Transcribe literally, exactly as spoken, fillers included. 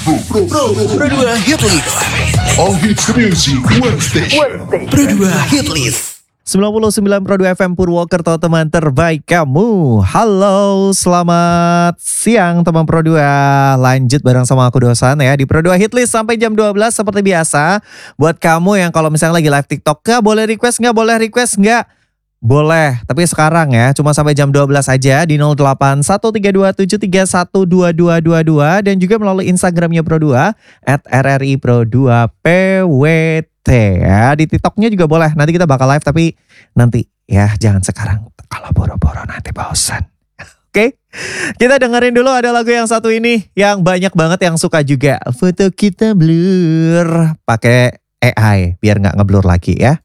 Pro, Pro, Pro dua Hitlist. All hits music, one station. Pro dua Hitlist. sembilan puluh sembilan Pro dua F M Purwokerto, teman terbaik kamu. Halo, selamat siang teman Pro dua. Lanjut bareng sama aku Dosan ya di Pro dua Hitlist sampai jam dua belas seperti biasa. Buat kamu yang kalau misalnya lagi live TikTok, gak boleh request, gak boleh request, gak boleh. Tapi sekarang ya cuma sampai jam dua belas aja di nol delapan satu tiga dua tujuh tiga satu dua dua dua dua dan juga melalui Instagramnya Pro dua at R R I Pro dua P W T ya. Di TikToknya juga boleh. Nanti kita bakal live tapi nanti ya, jangan sekarang. Kalau boro-boro nanti bosan. Oke, kita dengerin dulu ada lagu yang satu ini yang banyak banget yang suka juga. Foto kita blur pakai A I biar nggak ngeblur lagi ya.